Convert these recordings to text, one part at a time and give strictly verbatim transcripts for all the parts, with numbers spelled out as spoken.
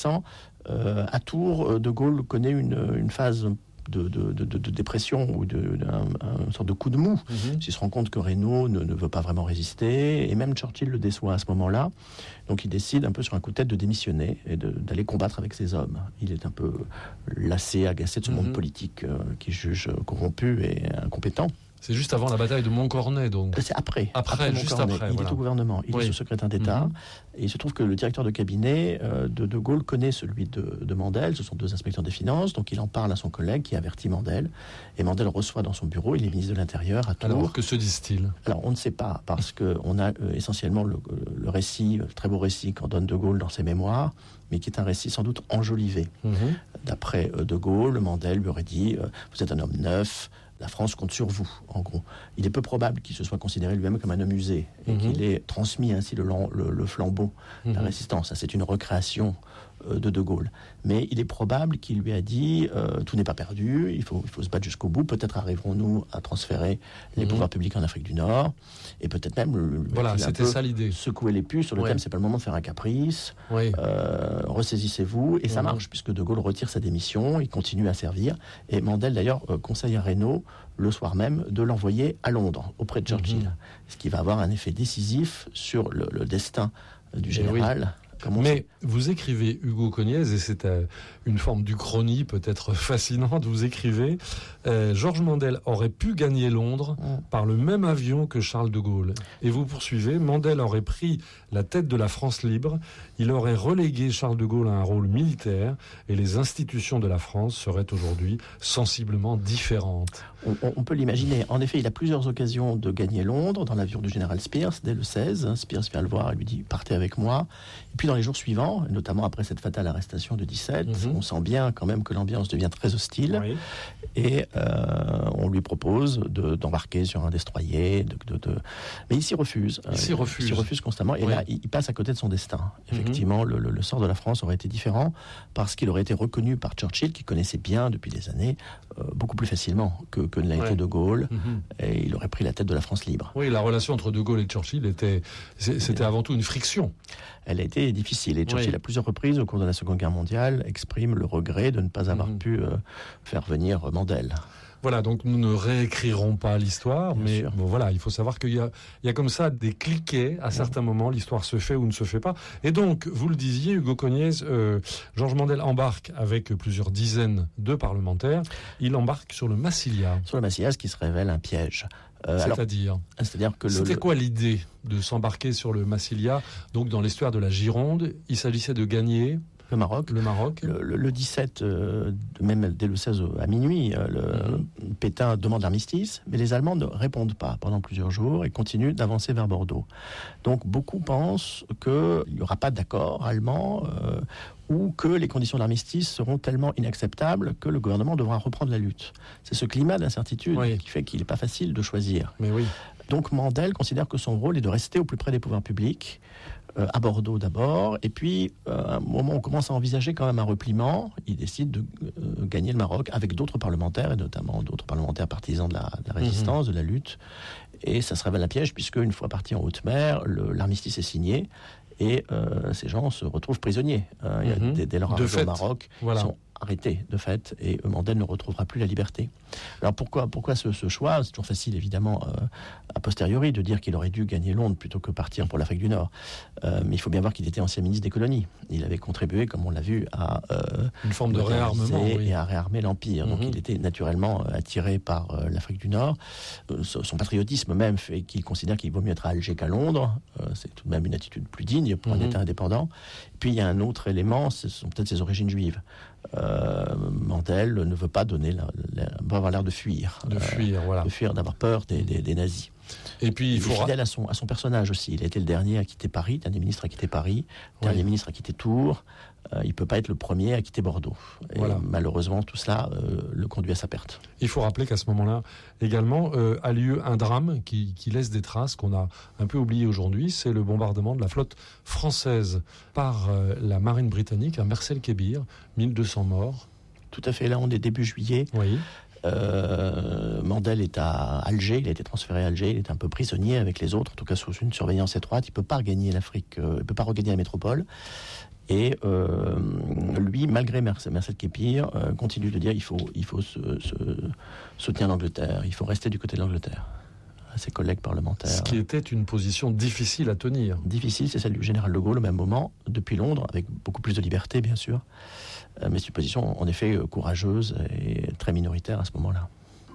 intéressant. Euh, à Tours, De Gaulle connaît une, une phase de, de, de, de dépression ou de, de, un, un sorte de coup de mou. Mm-hmm. Il se rend compte que Reynaud ne, ne veut pas vraiment résister, et même Churchill le déçoit à ce moment-là. Donc il décide un peu sur un coup de tête de démissionner et de, d'aller combattre avec ses hommes. Il est un peu lassé, agacé de ce mm-hmm. monde politique euh, qui juge corrompu et incompétent. C'est juste avant la bataille de Montcornet, donc. C'est après. Après, après juste Montcornet. après. Il voilà. est au gouvernement, il oui. est sous-secrétaire d'État. Mm-hmm. Et il se trouve que le directeur de cabinet euh, de De Gaulle connaît celui de, de Mandel. Ce sont deux inspecteurs des finances. Donc il en parle à son collègue qui avertit Mandel. Et Mandel reçoit dans son bureau, il est ministre de l'Intérieur à Tours. Alors, que se disent-ils ? Alors, on ne sait pas, parce qu'on a euh, essentiellement le, le récit, le très beau récit qu'en donne De Gaulle dans ses mémoires, mais qui est un récit sans doute enjolivé. Mm-hmm. D'après euh, De Gaulle, Mandel lui aurait dit euh, « Vous êtes un homme neuf, la France compte sur vous », en gros. Il est peu probable qu'il se soit considéré lui-même comme un homme usé et mmh. qu'il ait transmis ainsi le, le, le flambeau mmh. de la résistance. Ça, c'est une recréation euh, de De Gaulle. Mais il est probable qu'il lui a dit euh, « Tout n'est pas perdu, il faut, il faut se battre jusqu'au bout. Peut-être arriverons-nous à transférer les mmh. pouvoirs publics en Afrique du Nord. Et peut-être même le, voilà, c'était ça l'idée. Secouer les puces sur le ouais. thème, c'est pas le moment de faire un caprice. Oui. Euh, ressaisissez-vous. » Et mmh. ça marche, puisque De Gaulle retire sa démission, il continue à servir. Et Mandel, d'ailleurs, euh, conseille à Reynaud le soir même, de l'envoyer à Londres, auprès de Churchill. Mmh. Ce qui va avoir un effet décisif sur le, le destin du général. Oui. Mais vous écrivez, Hugo Cognez, et c'est euh, une forme d'uchronie peut-être fascinante, vous écrivez euh, « Georges Mandel aurait pu gagner Londres mmh. par le même avion que Charles de Gaulle. » Et vous poursuivez « Mandel aurait pris la tête de la France libre, il aurait relégué Charles de Gaulle à un rôle militaire, et les institutions de la France seraient aujourd'hui sensiblement différentes. » On, on peut l'imaginer. En effet, il a plusieurs occasions de gagner Londres dans l'avion du général Spears, dès le seize. Spears vient le voir et lui dit « Partez avec moi ». Et puis dans les jours suivants, notamment après cette fatale arrestation de dix-sept, mmh. on sent bien quand même que l'ambiance devient très hostile. Oui. Et euh, on lui propose de, d'embarquer sur un destroyer. De, de, de... Mais il s'y refuse. Il s'y refuse. Il s'y refuse constamment. Et oui. là, il, il passe à côté de son destin. Effectivement, mmh. le, le, le sort de la France aurait été différent parce qu'il aurait été reconnu par Churchill, qui connaissait bien depuis des années, euh, beaucoup plus facilement que, que ne l'a été ouais. De Gaulle. Mmh. Et il aurait pris la tête de la France libre. Oui, la relation entre De Gaulle et Churchill était, c'était avant tout une friction. Elle a été difficile. Et Churchill, oui. à plusieurs reprises, au cours de la Seconde Guerre mondiale, exprime le regret de ne pas avoir mmh. pu euh, faire venir Mandel. Voilà, donc nous ne réécrirons pas l'histoire, bien mais bon, voilà, il faut savoir qu'il y a, il y a comme ça des cliquets, à certains mmh. moments, l'histoire se fait ou ne se fait pas. Et donc, vous le disiez, Hugo Cognez, euh, Georges Mandel embarque avec plusieurs dizaines de parlementaires, il embarque sur le Massilia. Sur le Massilia, ce qui se révèle un piège. Euh, C'est-à-dire alors, C'est-à-dire que le, C'était le... quoi l'idée de s'embarquer sur le Massilia, donc dans l'estuaire de la Gironde? Il s'agissait de gagner... Le Maroc. Le Maroc. Le, le, le dix-sept, euh, même dès le seize à minuit, euh, le, mmh. Pétain demande l'armistice, mais les Allemands ne répondent pas pendant plusieurs jours et continuent d'avancer vers Bordeaux. Donc beaucoup pensent qu'il n'y aura pas d'accord allemand euh, ou que les conditions d'armistice seront tellement inacceptables que le gouvernement devra reprendre la lutte. C'est ce climat d'incertitude oui. qui fait qu'il n'est pas facile de choisir. Mais oui. Donc Mandel considère que son rôle est de rester au plus près des pouvoirs publics, euh, à Bordeaux d'abord, et puis euh, à un moment où on commence à envisager quand même un repliement, il décide de euh, gagner le Maroc avec d'autres parlementaires, et notamment d'autres parlementaires partisans de la, de la résistance, mmh. de la lutte, et ça se révèle un piège, puisque une fois parti en haute mer, le, l'armistice est signé, et euh, ces gens se retrouvent prisonniers. Euh, il y a mmh. dès, dès leur arrivée au Maroc, voilà. Ils sont arrêtés de fait, et Mandel ne retrouvera plus la liberté. Alors pourquoi, pourquoi ce, ce choix? C'est toujours facile évidemment euh, a posteriori de dire qu'il aurait dû gagner Londres plutôt que partir pour l'Afrique du Nord. Euh, mais il faut bien voir qu'il était ancien ministre des colonies. Il avait contribué, comme on l'a vu, à euh, une forme de réarmement oui. et à réarmer l'Empire. Mm-hmm. Donc il était naturellement attiré par euh, l'Afrique du Nord. Euh, son patriotisme même fait qu'il considère qu'il vaut mieux être à Alger qu'à Londres. Euh, c'est tout de même une attitude plus digne pour mm-hmm. un État indépendant. Et puis il y a un autre élément, ce sont peut-être ses origines juives. Euh, Mandel ne veut pas donner la, la, la, avoir l'air de fuir, de fuir, euh, voilà, de fuir, d'avoir peur des, des, des nazis. Et puis il, il faut est fidèle à son à son personnage aussi. Il a été le dernier à quitter Paris, dernier ministre à quitter Paris, oui. dernier ministre à quitter Tours. Euh, il peut pas être le premier à quitter Bordeaux. Et voilà. Malheureusement, tout cela euh, le conduit à sa perte. Il faut rappeler qu'à ce moment-là, également, euh, a lieu un drame qui, qui laisse des traces qu'on a un peu oubliées aujourd'hui. C'est le bombardement de la flotte française par euh, la marine britannique à Mers-el-Kébir, mille deux cents morts. Tout à fait. Là, on est début juillet. Oui. Euh, Mandel est à Alger, il a été transféré à Alger, il est un peu prisonnier avec les autres, en tout cas sous une surveillance étroite. Il ne peut pas regagner l'Afrique, euh, il ne peut pas regagner la métropole. Et euh, lui, malgré Merced Képir, euh, continue de dire il faut, il faut se, se soutenir l'Angleterre, il faut rester du côté de l'Angleterre. À ses collègues parlementaires. Ce qui était une position difficile à tenir. Difficile, c'est celle du général de Gaulle au même moment, depuis Londres, avec beaucoup plus de liberté, bien sûr. Euh, mais c'est une position, en effet, courageuse et très minoritaire à ce moment-là.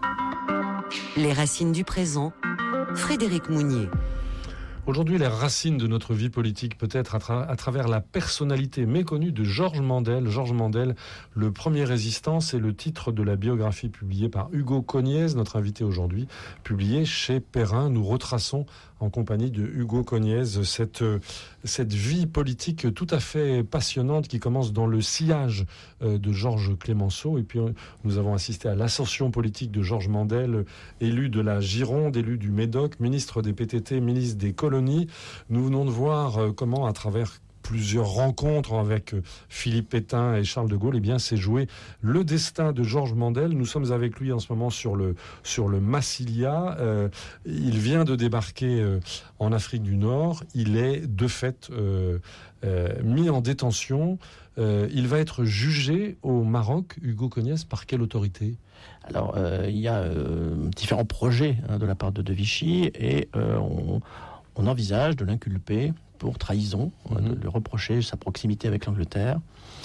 Les racines du présent, Frédéric Mounier. Aujourd'hui, les racines de notre vie politique, peut-être à, tra- à travers la personnalité méconnue de Georges Mandel. Georges Mandel, le premier résistant, c'est le titre de la biographie publiée par Hugo Cogniez, notre invité aujourd'hui, publié chez Perrin. Nous retraçons en compagnie de Hugo Cogniez cette, cette vie politique tout à fait passionnante qui commence dans le sillage de Georges Clemenceau. Et puis nous avons assisté à l'ascension politique de Georges Mandel, élu de la Gironde, élu du Médoc, ministre des P T T, ministre des colonies. Nous venons de voir comment, à travers plusieurs rencontres avec Philippe Pétain et Charles de Gaulle, eh bien, c'est joué le destin de Georges Mandel. Nous sommes avec lui en ce moment sur le, sur le Massilia. Euh, il vient de débarquer euh, en Afrique du Nord. Il est, de fait, euh, euh, mis en détention. Euh, il va être jugé au Maroc, Hugo Cogniez, par quelle autorité ? Alors, euh, il y a euh, différents projets hein, de la part de De Vichy et euh, on, on envisage de l'inculper pour trahison, mmh. de lui reprocher sa proximité avec l'Angleterre.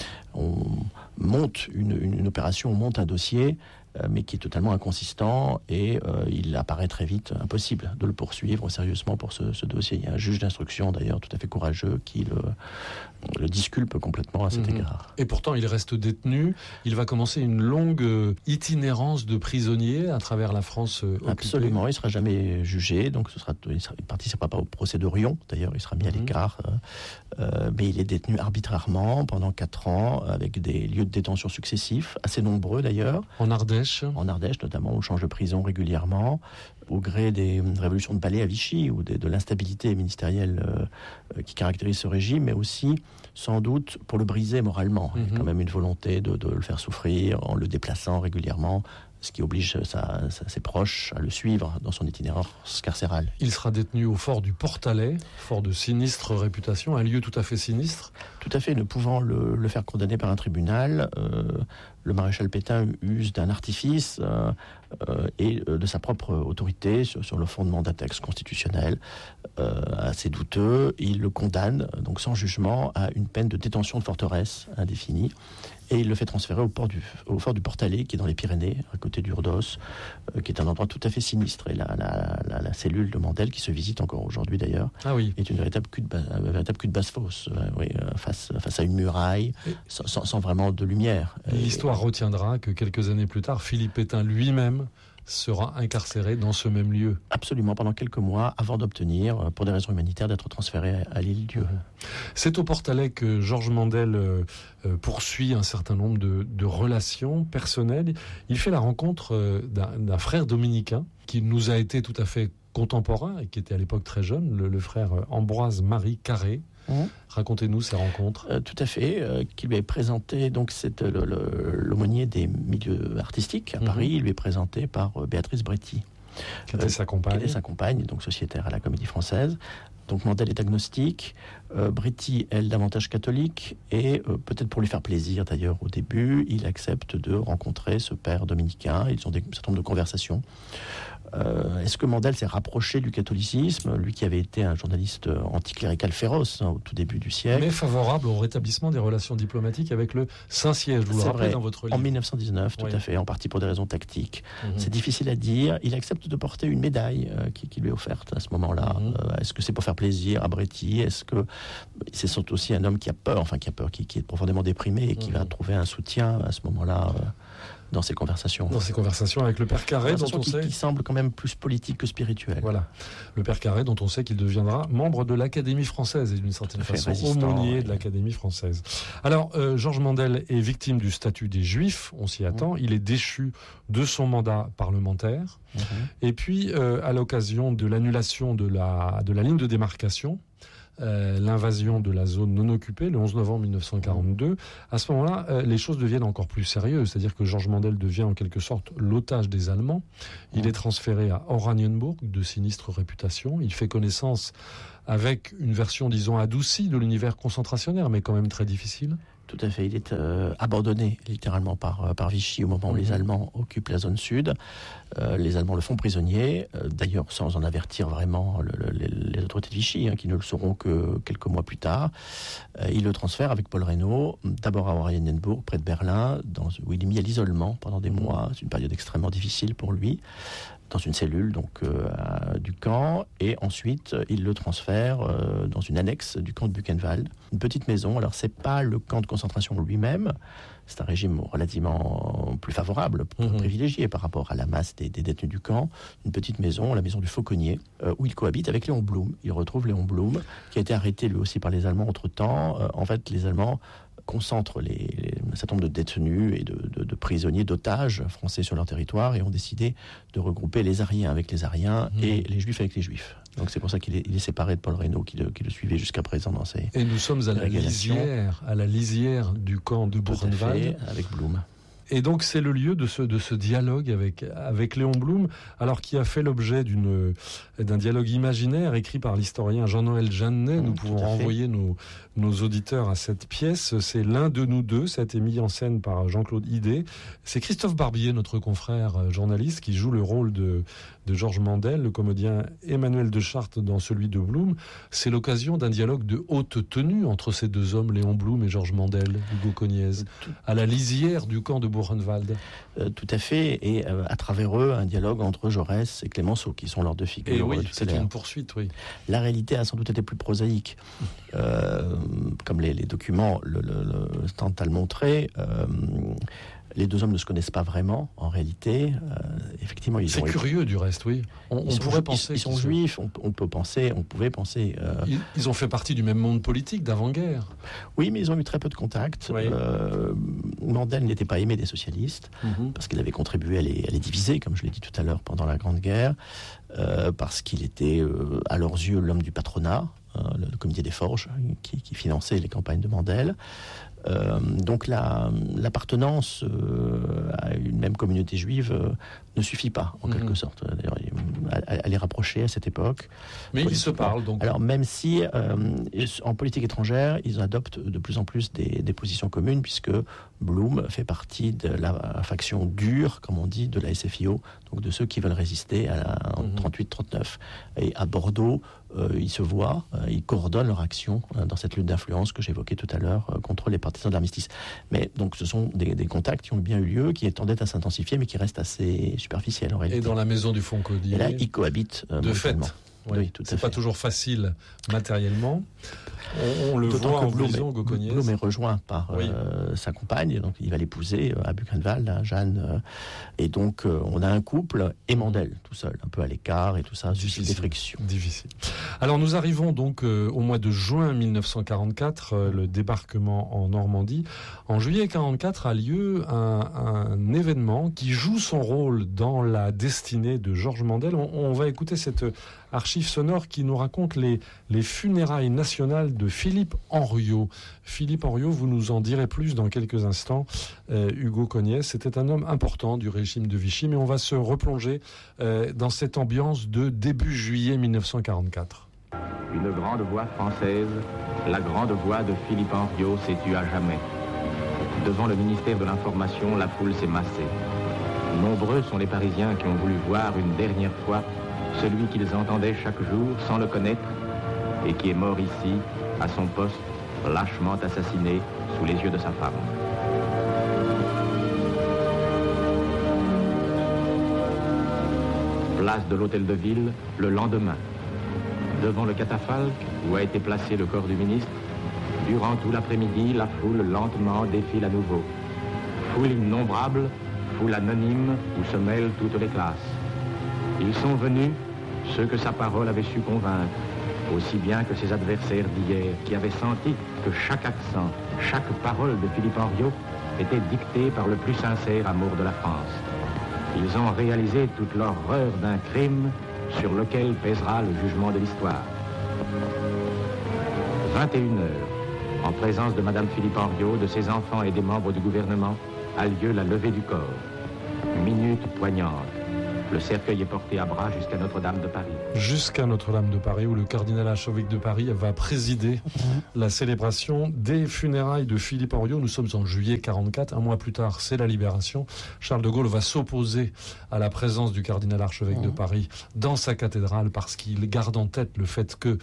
On monte une, une, une opération, on monte un dossier, euh, mais qui est totalement inconsistant, et euh, il apparaît très vite impossible de le poursuivre sérieusement pour ce, ce dossier. Il y a un juge d'instruction, d'ailleurs, tout à fait courageux, qui le, le disculpe complètement à cet mmh. égard. Et pourtant, il reste détenu. Il va commencer une longue itinérance de prisonnier à travers la France occupée. Absolument, il ne sera jamais jugé, donc ce sera, il ne participera pas au procès de Riom, d'ailleurs, il sera mis mmh. à l'écart. Euh, mais il est détenu arbitrairement pendant quatre ans, avec des lieux de détention successifs, assez nombreux d'ailleurs. En Ardèche En Ardèche, notamment, on change de prison régulièrement, au gré des révolutions de palais à Vichy, ou des, de l'instabilité ministérielle euh, qui caractérise ce régime, mais aussi, sans doute, pour le briser moralement. Mm-hmm. Il y a quand même une volonté de, de le faire souffrir en le déplaçant régulièrement, ce qui oblige sa, sa, ses proches à le suivre dans son itinérance carcérale. Il sera détenu au fort du Portalet, fort de sinistre réputation, un lieu tout à fait sinistre. Tout à fait, ne pouvant le, le faire condamner par un tribunal, euh, le maréchal Pétain use d'un artifice euh, euh, et de sa propre autorité sur, sur le fondement d'un texte constitutionnel euh, assez douteux. Il le condamne, donc sans jugement, à une peine de détention de forteresse indéfinie. Et il le fait transférer au, port du, au fort du Portalet, qui est dans les Pyrénées, à côté d'Urdos, euh, qui est un endroit tout à fait sinistre. Et la, la, la, la cellule de Mandel, qui se visite encore aujourd'hui d'ailleurs, ah oui. est une véritable cul de, bas, un véritable cul de basse-fosse, euh, oui, euh, face, face à une muraille, et sans, sans, sans vraiment de lumière. L'histoire et, retiendra que quelques années plus tard, Philippe Pétain lui-même sera incarcéré dans ce même lieu. Absolument, pendant quelques mois, avant d'obtenir, pour des raisons humanitaires, d'être transféré à l'île-Dieu. C'est au Portalet que Georges Mandel euh, poursuit un certain nombre de, de relations personnelles. Il fait la rencontre euh, d'un, d'un frère dominicain qui nous a été tout à fait contemporain et qui était à l'époque très jeune, le, le frère Ambroise-Marie Carré. Mmh. Racontez-nous ces rencontres. Euh, tout à fait, euh, qui lui est présenté, donc c'est le, le, l'aumônier des milieux artistiques à mmh. Paris, il lui est présenté par euh, Béatrice Bréty. Qui était euh, sa compagne. Qui était sa compagne, donc sociétaire à la Comédie Française. Donc Mandel est agnostique, euh, Bréty, elle, davantage catholique, et euh, peut-être pour lui faire plaisir d'ailleurs au début, il accepte de rencontrer ce père dominicain, ils ont des, un certain nombre de conversations. Euh, est-ce que Mandel s'est rapproché du catholicisme, lui qui avait été un journaliste anticlérical féroce hein, au tout début du siècle, mais favorable au rétablissement des relations diplomatiques avec le Saint-Siège, vous le rappelez dans votre livre. En dix-neuf cent dix-neuf, tout oui. à fait, en partie pour des raisons tactiques. Mmh. C'est difficile à dire. Il accepte de porter une médaille euh, qui, qui lui est offerte à ce moment-là. Mmh. Euh, est-ce que c'est pour faire plaisir à Bréty? Est-ce que c'est aussi un homme qui a peur, enfin qui a peur, qui, qui est profondément déprimé et qui mmh. va trouver un soutien à ce moment-là euh, dans ces conversations. Dans ces conversations avec le père Carré, dont on qui, sait... qui semble quand même plus politique que spirituel. Voilà. Le père Carré, dont on sait qu'il deviendra membre de l'Académie française et d'une certaine façon aumônier ouais. de l'Académie française. Alors, euh, Georges Mandel est victime du statut des Juifs, on s'y attend. Mmh. Il est déchu de son mandat parlementaire. Mmh. Et puis, euh, à l'occasion de l'annulation de la, de la ligne de démarcation, euh, l'invasion de la zone non occupée, le onze novembre mille neuf cent quarante-deux. À ce moment-là, euh, les choses deviennent encore plus sérieuses, c'est-à-dire que Georges Mandel devient en quelque sorte l'otage des Allemands. Il est transféré à Oranienburg, de sinistre réputation. Il fait connaissance avec une version, disons, adoucie de l'univers concentrationnaire, mais quand même très difficile. Tout à fait. Il est euh, abandonné littéralement par, par Vichy au moment où mmh. les Allemands occupent la zone sud. Euh, les Allemands le font prisonnier, euh, d'ailleurs sans en avertir vraiment le, le, les, les autorités de Vichy, hein, qui ne le sauront que quelques mois plus tard. Euh, il le transfère avec Paul Reynaud, d'abord à Oranienburg, près de Berlin, dans, où il est mis à l'isolement pendant des mois. C'est une période extrêmement difficile pour lui, dans une cellule donc euh, à, du camp, et ensuite il le transfère euh, dans une annexe du camp de Buchenwald, une petite maison. Alors c'est pas le camp de concentration lui-même, c'est un régime relativement plus favorable, plus mmh. privilégié par rapport à la masse des, des détenus du camp. Une petite maison, la maison du Fauconnier, euh, où il cohabite avec Léon Blum. Il retrouve Léon Blum, qui a été arrêté lui aussi par les Allemands entre-temps. Euh, en fait, les Allemands concentrent les, les, un certain nombre de détenus et de, de, de prisonniers, d'otages français sur leur territoire, et ont décidé de regrouper les Ariens avec les Ariens mmh. et les Juifs avec les Juifs. Donc c'est pour ça qu'il est, il est séparé de Paul Reynaud, qui le, qui le suivait jusqu'à présent dans ses... Et nous sommes à la lisière, à la lisière du camp de Buchenwald. Avec Blum. Et donc c'est le lieu de ce, de ce dialogue avec, avec Léon Blum, alors qui a fait l'objet d'une, d'un dialogue imaginaire écrit par l'historien Jean-Noël Jeannet. Mmh, nous pouvons renvoyer nos, nos auditeurs à cette pièce. C'est L'un de nous deux, ça a été mis en scène par Jean-Claude Hidé. C'est Christophe Barbier, notre confrère journaliste, qui joue le rôle de, de Georges Mandel, le comédien Emmanuel de Chartres dans celui de Blum. C'est l'occasion d'un dialogue de haute tenue entre ces deux hommes, Léon Blum et Georges Mandel, Hugo Cogniez, à la lisière du camp de Buchenwald. Euh, tout à fait, et euh, à travers eux, un dialogue entre Jaurès et Clémenceau, qui sont leurs deux figures. Et oui, c'est une poursuite, oui. La réalité a sans doute été plus prosaïque. Euh, comme les, les documents le, le, le tentent à le montrer, euh, les deux hommes ne se connaissent pas vraiment, en réalité. Euh, effectivement, ils C'est ont curieux, du reste, oui. On, on pourrait ju- penser... Ils, ils sont juifs, on, on peut penser, on pouvait penser... Euh... Ils, ils ont fait partie du même monde politique d'avant-guerre. Oui, mais ils ont eu très peu de contacts. Oui. Euh, Mandel n'était pas aimé des socialistes, mm-hmm. parce qu'il avait contribué à les, à les diviser, comme je l'ai dit tout à l'heure, pendant la Grande Guerre, euh, parce qu'il était, euh, à leurs yeux, l'homme du patronat, euh, le, le comité des forges, qui, qui finançait les campagnes de Mandel. Euh, donc la, l'appartenance euh, à une même communauté juive euh, ne suffit pas, en mmh. quelque sorte, d'ailleurs, à, à les rapprocher à cette époque. Mais ils se parlent, donc. Alors, même si, euh, en politique étrangère, ils adoptent de plus en plus des, des positions communes, puisque Blum fait partie de la faction dure, comme on dit, de la S F I O, donc de ceux qui veulent résister à la, en mmh. trente-huit trente-neuf. Et à Bordeaux, euh, ils se voient, euh, ils coordonnent leur action euh, dans cette lutte d'influence que j'évoquais tout à l'heure euh, contre les partisans de l'armistice. Mais donc, ce sont des, des contacts qui ont bien eu lieu, qui tendaient à s'intensifier, mais qui restent assez superficiels en réalité. Et dans la maison du Foncaudier. Et là, ils cohabitent euh, de fait. Oui, oui, tout à c'est fait. Pas toujours facile matériellement. On, on le D'autant voit en Blum prison, est, Blum est rejoint par oui. euh, sa compagne, donc il va l'épouser euh, à Buchenwald, hein, Jeanne. Euh, et donc euh, on a un couple et Mandel tout seul, un peu à l'écart et tout ça, suscite des frictions. Difficile. Alors nous arrivons donc euh, au mois de juin mille neuf cent quarante-quatre, euh, le débarquement en Normandie. En juillet quarante-quatre a lieu un, un événement qui joue son rôle dans la destinée de Georges Mandel. On, on va écouter cette archive sonore qui nous raconte les, les funérailles nationales de Philippe Henriot. Philippe Henriot, vous nous en direz plus dans quelques instants. Euh, Hugo Cogniez, c'était un homme important du régime de Vichy, mais on va se replonger euh, dans cette ambiance de début juillet mille neuf cent quarante-quatre. Une grande voix française, la grande voix de Philippe Henriot s'est tue à jamais. Devant le ministère de l'Information, la foule s'est massée. Nombreux sont les Parisiens qui ont voulu voir une dernière fois celui qu'ils entendaient chaque jour sans le connaître et qui est mort ici, à son poste, lâchement assassiné sous les yeux de sa femme. Place de l'Hôtel de Ville, le lendemain. Devant le catafalque où a été placé le corps du ministre, durant tout l'après-midi, la foule lentement défile à nouveau. Foule innombrable, foule anonyme où se mêlent toutes les classes. Ils sont venus, ceux que sa parole avait su convaincre, aussi bien que ses adversaires d'hier, qui avaient senti que chaque accent, chaque parole de Philippe Henriot était dictée par le plus sincère amour de la France. Ils ont réalisé toute l'horreur d'un crime sur lequel pèsera le jugement de l'histoire. vingt et une heures, en présence de Madame Philippe Henriot, de ses enfants et des membres du gouvernement, a lieu la levée du corps. Minute poignante. Le cercueil est porté à bras jusqu'à Notre-Dame de Paris. Jusqu'à Notre-Dame de Paris, où le cardinal archevêque de Paris va présider mmh. la célébration des funérailles de Philippe Henriot. Nous sommes en juillet quarante-quatre, un mois plus tard, c'est la Libération. Charles de Gaulle va s'opposer à la présence du cardinal archevêque mmh. de Paris dans sa cathédrale, parce qu'il garde en tête le fait que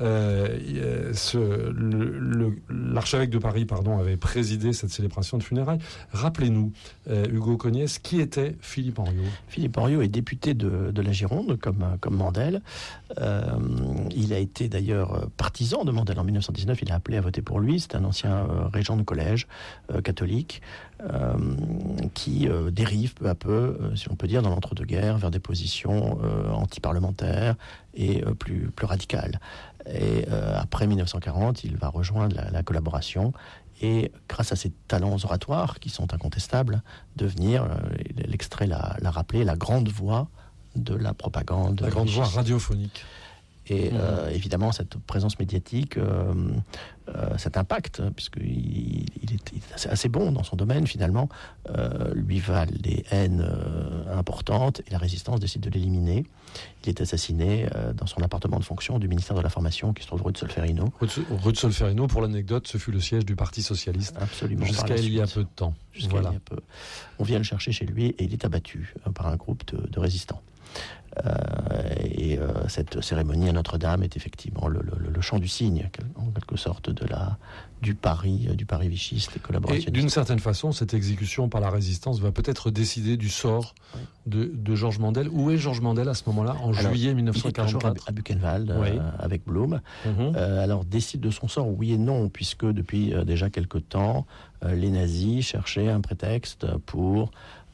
euh, ce, le, le, l'archevêque de Paris pardon, avait présidé cette célébration de funérailles. Rappelez-nous, euh, Hugo Cognès, qui était Philippe Henriot ? Philippe Henriot est député de, de la Gironde, comme, comme Mandel. Euh, il a été d'ailleurs partisan de Mandel en dix-neuf cent dix-neuf. Il a appelé à voter pour lui. C'est un ancien euh, régent de collège euh, catholique euh, qui euh, dérive peu à peu, euh, si on peut dire, dans l'entre-deux-guerres, vers des positions euh, anti-parlementaires et euh, plus, plus radicales. Et euh, après dix-neuf cent quarante, il va rejoindre la, la collaboration. Et grâce à ses talents oratoires, qui sont incontestables, devenir, euh, l'extrait l'a, l'a rappelé, la grande voix de la propagande. La grande voix radiophonique. Et mmh. euh, évidemment, cette présence médiatique, euh, euh, cet impact, puisqu'il il est, il est assez bon dans son domaine, finalement, euh, lui valent des haines euh, importantes, et la résistance décide de l'éliminer. Il est assassiné euh, dans son appartement de fonction du ministère de l'Information, qui se trouve rue de Solferino. Rue de Solferino, pour l'anecdote, ce fut le siège du Parti Socialiste. Absolument. Jusqu'à il y a peu de temps. Jusqu'à voilà. il y a peu. On vient le chercher chez lui, et il est abattu euh, par un groupe de, de résistants. Euh, et euh, cette cérémonie à Notre-Dame est effectivement le, le, le chant du cygne, en quelque sorte, de la, du Paris, du Paris vichiste et collaborationniste. Et d'une certaine façon, cette exécution par la résistance va peut-être décider du sort oui. de, de Georges Mandel. Où est Georges Mandel à ce moment-là, en alors, juillet dix-neuf cent quarante-quatre? À Buchenwald, oui. euh, avec Blum. Mm-hmm. Euh, alors, décide de son sort, oui et non, puisque depuis euh, déjà quelque temps, euh, les nazis cherchaient un prétexte pour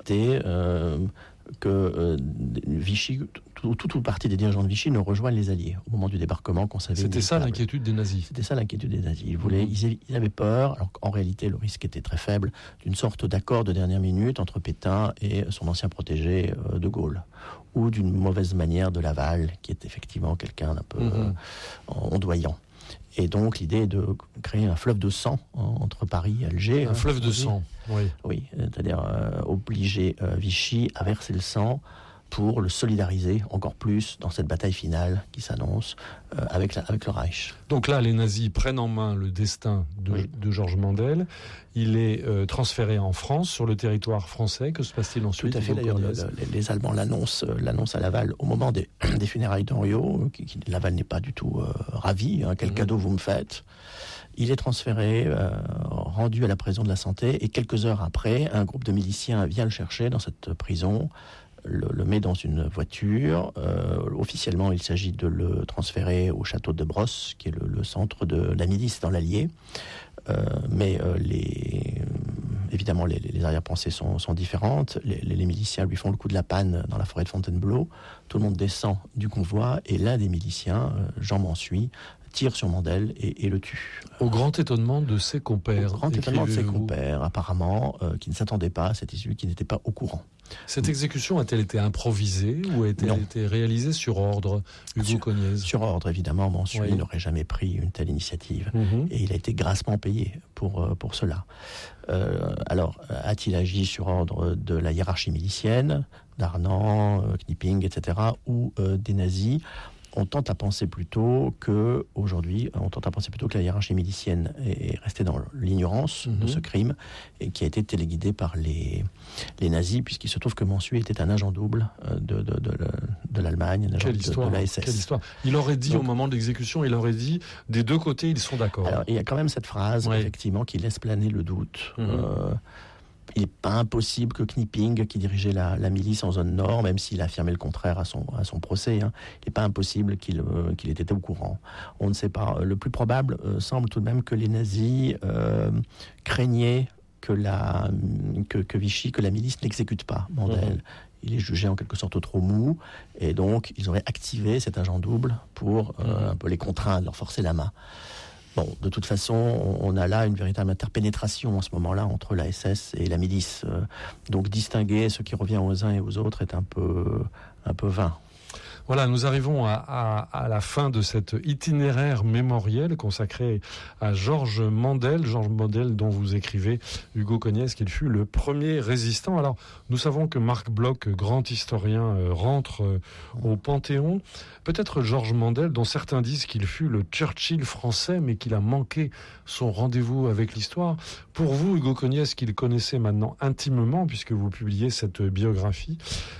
euh, que euh, Vichy, tout, tout, tout partie des dirigeants de Vichy ne rejoignent les Alliés au moment du débarquement qu'on savait. C'était ça l'inquiétude des nazis. C'était ça l'inquiétude des nazis. Ils voulaient, mmh. ils, ils avaient peur, alors qu'en réalité le risque était très faible, d'une sorte d'accord de dernière minute entre Pétain et son ancien protégé euh, de Gaulle, ou d'une mauvaise manière de Laval, qui est effectivement quelqu'un d'un peu mmh. euh, ondoyant. Et donc, l'idée est de créer un fleuve de sang entre Paris et Alger. Un hein, fleuve de sang, oui. Oui, c'est-à-dire euh, obliger euh, Vichy à verser le sang pour le solidariser encore plus dans cette bataille finale qui s'annonce euh, avec, la, avec le Reich. Donc là, les nazis prennent en main le destin de, oui. de Georges Mandel. Il est euh, transféré en France, sur le territoire français. Que se passe-t-il ensuite? Tout à fait, d'ailleurs, le, le, les Allemands l'annoncent, euh, l'annoncent à Laval au moment des, des funérailles d'Henriot. Qui, qui, Laval n'est pas du tout euh, ravi. Hein, quel mmh. cadeau vous me faites? Il est transféré, euh, rendu à la prison de la Santé, et quelques heures après, un groupe de miliciens vient le chercher dans cette prison, le, le met dans une voiture. Euh, officiellement, il s'agit de le transférer au château de Brosse, qui est le, le centre de la milice dans l'Allier. Euh, mais euh, les, évidemment, les, les arrière-pensées sont, sont différentes. Les, les, les miliciens lui font le coup de la panne dans la forêt de Fontainebleau. Tout le monde descend du convoi, et l'un des miliciens, euh, Jean Mansuy, tire sur Mandel et, et le tue. Au grand étonnement de ses compères. Au grand étonnement de ses compères, apparemment, euh, qui ne s'attendaient pas à cette issue, qui n'étaient pas au courant. Cette exécution a-t-elle été improvisée ou a-t-elle été réalisée sur ordre, Hugo sur, Cognez? Sur ordre, évidemment. Mansuy oui. n'aurait jamais pris une telle initiative. Mm-hmm. Et il a été grassement payé pour, pour cela. Euh, alors, a-t-il agi sur ordre de la hiérarchie milicienne, d'Arnan, euh, Knipping, et cetera, ou euh, des nazis? On tente à penser plutôt que aujourd'hui, on tente à penser plutôt que la hiérarchie milicienne est restée dans l'ignorance mmh. de ce crime et qui a été téléguidée par les, les nazis, puisqu'il se trouve que Mansuy était un agent double de, de, de, de l'Allemagne, un agent de, de la S S. Quelle histoire. Il aurait dit Donc, au moment de l'exécution, il aurait dit des deux côtés, ils sont d'accord. Alors, il y a quand même cette phrase, ouais. effectivement, qui laisse planer le doute. Mmh. Euh, Il n'est pas impossible que Knipping, qui dirigeait la, la milice en zone nord, même s'il a affirmé le contraire à son, à son procès, hein, il n'est pas impossible qu'il, euh, qu'il ait été au courant. On ne sait pas. Le plus probable euh, semble tout de même que les nazis euh, craignaient que, la, que, que Vichy, que la milice n'exécute pas Mandel. Mmh. Il est jugé en quelque sorte trop mou, et donc ils auraient activé cet agent double pour euh, mmh. un peu les contraindre, leur forcer la main. Bon, de toute façon, on a là une véritable interpénétration en ce moment-là entre la S S et la milice. Donc distinguer ce qui revient aux uns et aux autres est un peu, un peu vain. Voilà, nous arrivons à, à, à la fin de cet itinéraire mémoriel consacré à Georges Mandel. Georges Mandel dont vous écrivez, Hugo Cognez, qu'il fut le premier résistant. Alors, nous savons que Marc Bloch, grand historien, euh, rentre euh, au Panthéon. Peut-être Georges Mandel, dont certains disent qu'il fut le Churchill français, mais qu'il a manqué son rendez-vous avec l'histoire. Pour vous, Hugo Cognez, qu'il connaissait maintenant intimement, puisque vous publiez cette biographie,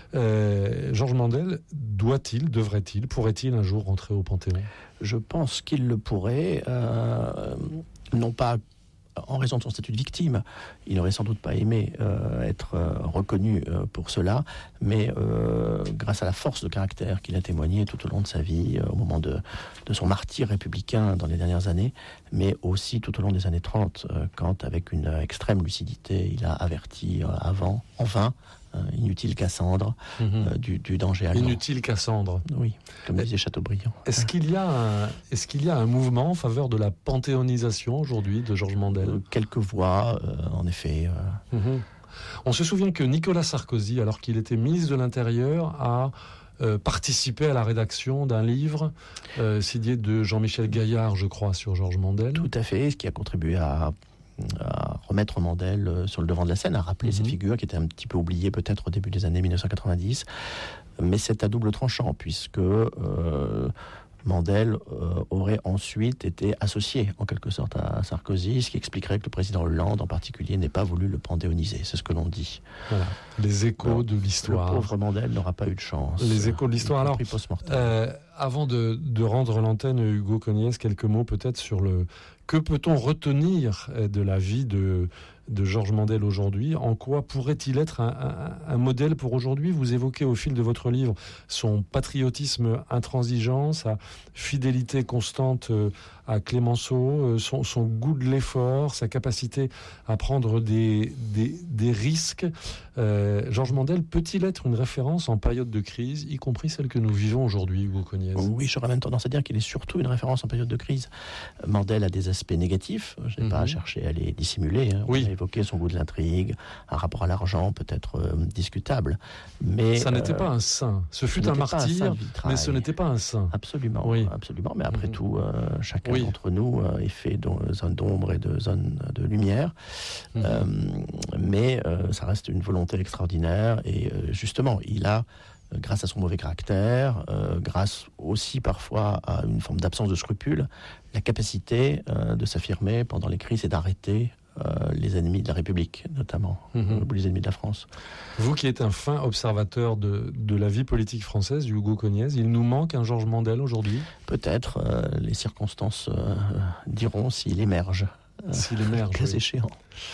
euh, Georges Mandel, doit-il, devrait-il, pourrait-il un jour rentrer au Panthéon ? Je pense qu'il le pourrait, euh, non pas en raison de son statut de victime, il n'aurait sans doute pas aimé euh, être euh, reconnu euh, pour cela, mais euh, grâce à la force de caractère qu'il a témoigné tout au long de sa vie, euh, au moment de, de son martyre républicain dans les dernières années, mais aussi tout au long des années trente, euh, quand avec une extrême lucidité, il a averti euh, avant, en vain, euh, inutile Cassandre, mmh. euh, du, du danger allemand. Inutile Cassandre. Oui, comme disait Chateaubriand. Est-ce qu'il y a un, est-ce qu'il y a un mouvement en faveur de la panthéonisation aujourd'hui de Georges Mandel ? euh, Quelques voix, euh, en effet. Euh... Mmh. On se souvient que Nicolas Sarkozy, alors qu'il était ministre de l'Intérieur, a euh, participé à la rédaction d'un livre euh, signé de Jean-Michel Gaillard, je crois, sur Georges Mandel. Tout à fait, ce qui a contribué à... à remettre Mandel sur le devant de la scène, à rappeler mmh. cette figure qui était un petit peu oubliée peut-être au début des années dix-neuf cent quatre-vingt-dix. Mais c'est à double tranchant, puisque euh, Mandel euh, aurait ensuite été associé en quelque sorte à Sarkozy, ce qui expliquerait que le président Hollande en particulier n'ait pas voulu le panthéoniser. C'est ce que l'on dit. Voilà. Les échos Alors, de l'histoire. Le pauvre Mandel n'aura pas eu de chance. Les échos de l'histoire. Alors, euh, avant de, de rendre l'antenne, Hugo Cognez, quelques mots peut-être sur le... Que peut-on retenir de la vie de, de Georges Mandel aujourd'hui ? En quoi pourrait-il être un, un, un modèle pour aujourd'hui ? Vous évoquez au fil de votre livre son patriotisme intransigeant, sa fidélité constante à Clémenceau, son, son goût de l'effort, sa capacité à prendre des, des, des risques. Euh, Georges Mandel peut-il être une référence en période de crise, y compris celle que nous vivons aujourd'hui, Hugo Cognez ? Oui, j'aurais même tendance à dire qu'il est surtout une référence en période de crise. Mandel a des aspects négatifs, je n'ai mmh. pas à chercher à les dissimuler. Hein. Oui. On a évoqué son goût de l'intrigue, un rapport à l'argent peut-être euh, discutable. Mais ça n'était euh, pas un saint. Ce fut un martyr, un mais ce n'était pas un saint. Absolument, oui. absolument. Mais après mmh. tout, euh, chacun oui. d'entre nous euh, est fait de zones d'ombre et de zones de lumière. Mmh. Euh, mais euh, ça reste une volonté extraordinaire. Et euh, justement, il a, grâce à son mauvais caractère, euh, grâce aussi parfois à une forme d'absence de scrupules, la capacité euh, de s'affirmer pendant les crises et d'arrêter euh, les ennemis de la République, notamment, mmh. euh, les ennemis de la France. Vous qui êtes un fin observateur de, de la vie politique française, Hugo Cognez, il nous manque un Georges Mandel aujourd'hui ? Peut-être, euh, les circonstances euh, diront s'il émerge. Euh, s'il émerge, cas oui. échéant.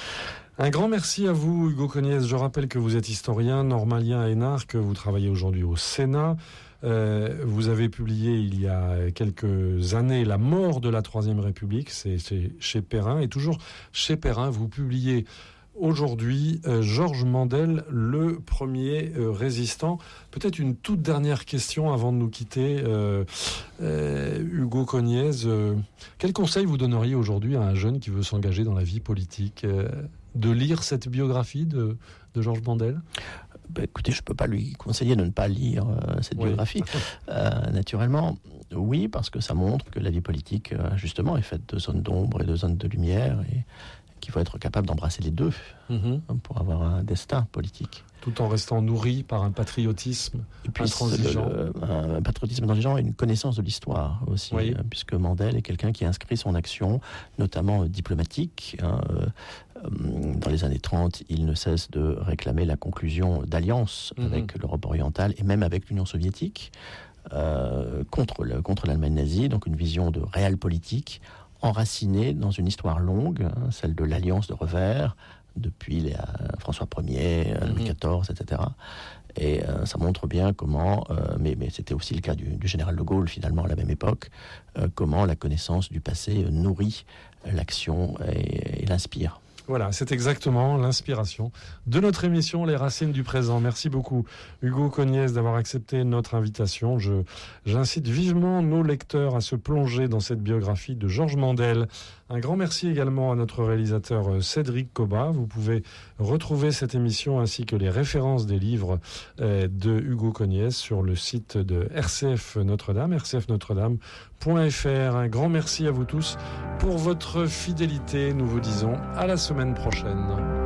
Un grand merci à vous, Hugo Cognez. Je rappelle que vous êtes historien, normalien à Énarques, que vous travaillez aujourd'hui au Sénat. Euh, vous avez publié il y a quelques années La mort de la Troisième République, c'est, c'est chez Perrin. Et toujours chez Perrin, vous publiez aujourd'hui euh, Georges Mandel, le premier euh, résistant. Peut-être une toute dernière question avant de nous quitter. Euh, euh, Hugo Cognez, euh, quel conseil vous donneriez aujourd'hui à un jeune qui veut s'engager dans la vie politique euh, de lire cette biographie de, de Georges Mandel ? Ben, écoutez, je ne peux pas lui conseiller de ne pas lire euh, cette oui. biographie. Euh, naturellement, oui, parce que ça montre que la vie politique, euh, justement, est faite de zones d'ombre et de zones de lumière, et qu'il faut être capable d'embrasser les deux mmh. pour avoir un destin politique. Tout en restant nourri par un patriotisme et puis intransigeant. Le, le, un patriotisme intransigeant et une connaissance de l'histoire aussi, oui. euh, puisque Mandel est quelqu'un qui inscrit son action, notamment euh, diplomatique. Hein, euh, dans les années trente, il ne cesse de réclamer la conclusion d'alliances mmh. avec l'Europe orientale et même avec l'Union soviétique euh, contre, le, contre l'Allemagne nazie, donc une vision de réel politique enracinée dans une histoire longue, hein, celle de l'alliance de revers, depuis les, euh, François Ier, euh, Louis quatorze, et cetera. Et euh, ça montre bien comment, euh, mais, mais c'était aussi le cas du, du général de Gaulle finalement à la même époque, euh, comment la connaissance du passé nourrit l'action et, et l'inspire. Voilà, c'est exactement l'inspiration de notre émission Les Racines du Présent. Merci beaucoup Hugo Cognez d'avoir accepté notre invitation. Je, j'incite vivement nos lecteurs à se plonger dans cette biographie de Georges Mandel Un grand merci également à notre réalisateur Cédric Cobat. Vous pouvez retrouver cette émission ainsi que les références des livres de Hugo Cognez sur le site de R C F Notre-Dame, r c f notre dame point f r. Un grand merci à vous tous pour votre fidélité. Nous vous disons à la semaine prochaine.